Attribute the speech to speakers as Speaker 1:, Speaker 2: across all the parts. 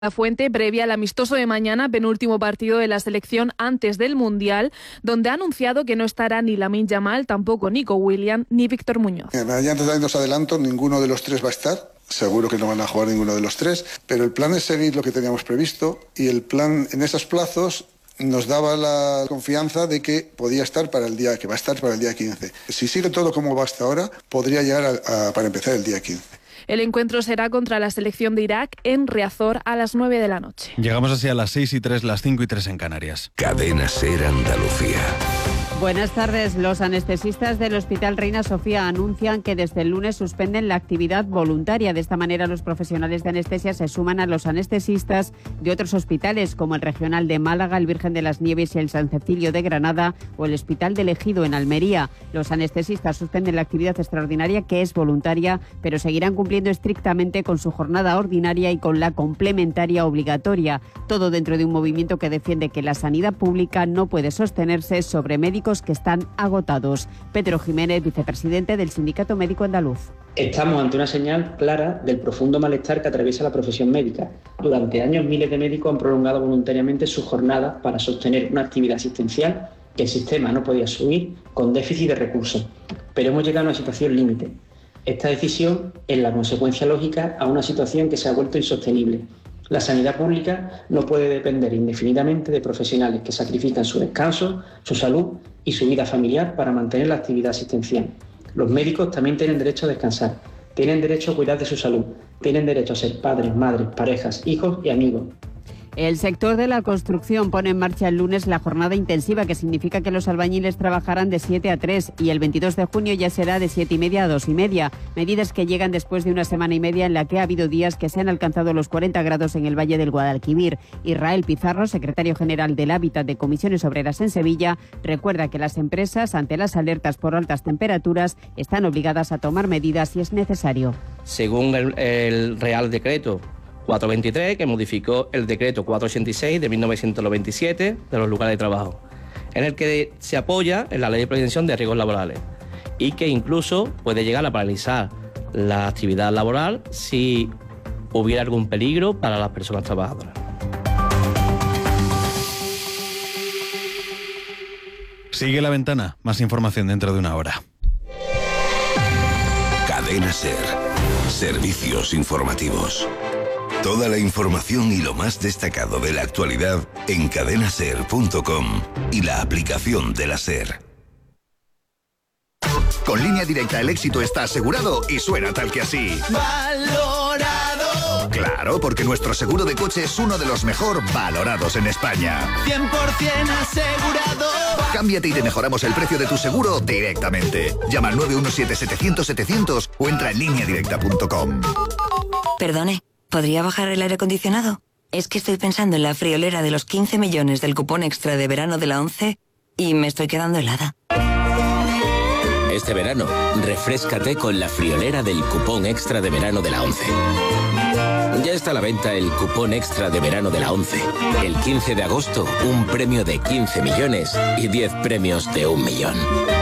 Speaker 1: La Fuente previa al amistoso de mañana, penúltimo partido de la selección antes del Mundial, donde ha anunciado que no estará ni Lamine Yamal, tampoco Nico Williams ni Víctor Muñoz.
Speaker 2: Ya antes de los adelantos, ninguno de los tres va a estar. Seguro que no van a jugar ninguno de los tres, pero el plan es seguir lo que teníamos previsto y el plan en esos plazos nos daba la confianza de que podía estar para el día, que va a estar para el día 15. Si sigue todo como va hasta ahora, podría llegar para empezar el día 15.
Speaker 1: El encuentro será contra la selección de Irak en Riazor a las 9 de la noche.
Speaker 3: Llegamos así a las 6:03, las 5:03 en Canarias.
Speaker 4: Cadena SER Andalucía.
Speaker 5: Buenas tardes. Los anestesistas del Hospital Reina Sofía anuncian que desde el lunes suspenden la actividad voluntaria. De esta manera, los profesionales de anestesia se suman a los anestesistas de otros hospitales, como el Regional de Málaga, el Virgen de las Nieves y el San Cecilio de Granada o el Hospital del Ejido en Almería. Los anestesistas suspenden la actividad extraordinaria, que es voluntaria, pero seguirán cumpliendo estrictamente con su jornada ordinaria y con la complementaria obligatoria. Todo dentro de un movimiento que defiende que la sanidad pública no puede sostenerse sobre médicos que están agotados. Pedro Jiménez, vicepresidente del Sindicato Médico Andaluz.
Speaker 6: Estamos ante una señal clara del profundo malestar que atraviesa la profesión médica. Durante años, miles de médicos han prolongado voluntariamente sus jornadas para sostener una actividad asistencial que el sistema no podía asumir con déficit de recursos. Pero hemos llegado a una situación límite. Esta decisión es la consecuencia lógica a una situación que se ha vuelto insostenible. La sanidad pública no puede depender indefinidamente de profesionales que sacrifican su descanso, su salud y su vida familiar para mantener la actividad asistencial. Los médicos también tienen derecho a descansar, tienen derecho a cuidar de su salud, tienen derecho a ser padres, madres, parejas, hijos y amigos.
Speaker 5: El sector de la construcción pone en marcha el lunes la jornada intensiva, que significa que los albañiles trabajarán de 7 a 3 y el 22 de junio ya será de 7:30 a 2:30. Medidas que llegan después de una semana y media en la que ha habido días que se han alcanzado los 40 grados en el Valle del Guadalquivir. Israel Pizarro, secretario general del Hábitat de Comisiones Obreras en Sevilla, recuerda que las empresas, ante las alertas por altas temperaturas, están obligadas a tomar medidas si es necesario.
Speaker 7: Según el Real Decreto 423, que modificó el decreto 486 de 1997 de los lugares de trabajo, en el que se apoya en la ley de prevención de riesgos laborales y que incluso puede llegar a paralizar la actividad laboral si hubiera algún peligro para las personas trabajadoras.
Speaker 3: Sigue La Ventana, más información dentro de una hora.
Speaker 4: Cadena SER. Servicios informativos. Toda la información y lo más destacado de la actualidad en cadenaser.com y la aplicación de la SER.
Speaker 8: Con Línea Directa el éxito está asegurado y suena tal que así.
Speaker 9: ¡Valorado!
Speaker 8: Claro, porque nuestro seguro de coche es uno de los mejor valorados en España.
Speaker 9: 100% asegurado.
Speaker 8: Cámbiate y te mejoramos el precio de tu seguro directamente. Llama al 917-700-700 o entra en lineadirecta.com.
Speaker 10: Perdone, ¿podría bajar el aire acondicionado? Es que estoy pensando en la friolera de los 15 millones del cupón extra de verano de la 11 y me estoy quedando helada.
Speaker 11: Este verano, refréscate con la friolera del cupón extra de verano de la 11. Ya está a la venta el cupón extra de verano de la 11. El 15 de agosto, un premio de 15 millones y 10 premios de 1 millón.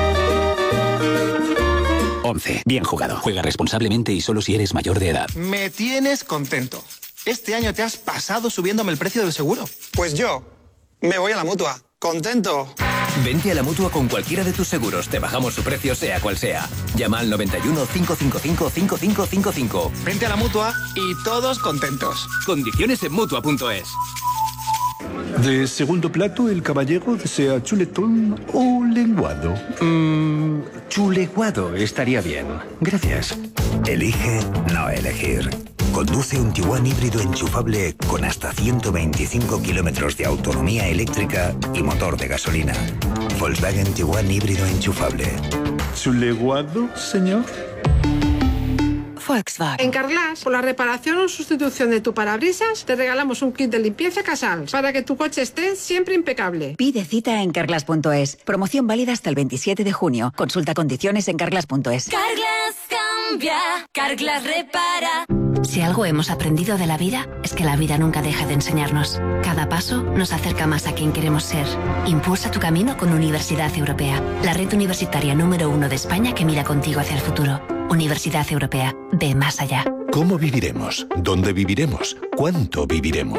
Speaker 12: 11. Bien jugado. Juega responsablemente y solo si eres mayor de edad.
Speaker 13: Me tienes contento. Este año te has pasado subiéndome el precio del seguro.
Speaker 14: Pues yo me voy a la Mutua. ¡Contento!
Speaker 15: Vente a la Mutua con cualquiera de tus seguros. Te bajamos su precio sea cual sea. Llama al 91 555 5555.
Speaker 13: Vente a la Mutua y todos contentos.
Speaker 12: Condiciones en Mutua.es.
Speaker 16: De segundo plato, el caballero desea chuletón o lenguado.
Speaker 12: Chuleguado estaría bien. Gracias.
Speaker 4: Elige no elegir. Conduce un Tiguan híbrido enchufable con hasta 125 kilómetros de autonomía eléctrica y motor de gasolina. Volkswagen Tiguan híbrido enchufable.
Speaker 16: ¿Chuleguado, señor?
Speaker 17: Volkswagen. En Carglass, por la reparación o sustitución de tu parabrisas, te regalamos un kit de limpieza Casals para que tu coche esté siempre impecable.
Speaker 18: Pide cita en Carglass.es. Promoción válida hasta el 27 de junio. Consulta condiciones en Carglass.es.
Speaker 19: Carglass cambia, Carglass repara.
Speaker 20: Si algo hemos aprendido de la vida, es que la vida nunca deja de enseñarnos. Cada paso nos acerca más a quien queremos ser. Impulsa tu camino con Universidad Europea, la red universitaria número 1 de España que mira contigo hacia el futuro. Universidad Europea. Ve más allá.
Speaker 21: ¿Cómo viviremos? ¿Dónde viviremos? ¿Cuánto viviremos?